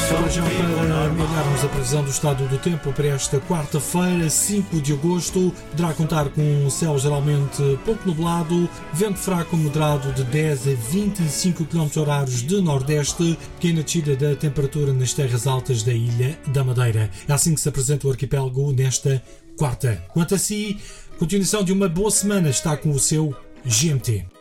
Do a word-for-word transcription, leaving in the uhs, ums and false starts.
Já para olharmos a previsão do estado do tempo para esta quarta-feira, cinco de agosto, poderá contar com um céu geralmente pouco nublado, vento fraco moderado de dez a vinte e cinco quilómetros horários de nordeste, pequena descida da temperatura nas terras altas da Ilha da Madeira. É assim que se apresenta o arquipélago nesta quarta. Quanto a si, continuação de uma boa semana está com o seu G M T.